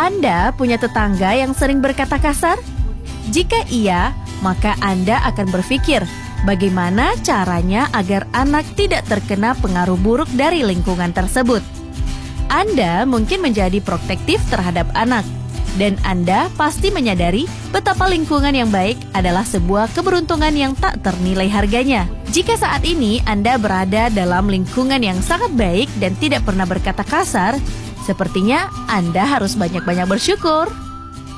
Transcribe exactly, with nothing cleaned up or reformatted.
Anda punya tetangga yang sering berkata kasar? Jika iya, maka Anda akan berpikir, bagaimana caranya agar anak tidak terkena pengaruh buruk dari lingkungan tersebut. Anda mungkin menjadi protektif terhadap anak, dan Anda pasti menyadari betapa lingkungan yang baik adalah sebuah keberuntungan yang tak ternilai harganya. Jika saat ini Anda berada dalam lingkungan yang sangat baik dan tidak pernah berkata kasar, sepertinya Anda harus banyak-banyak bersyukur.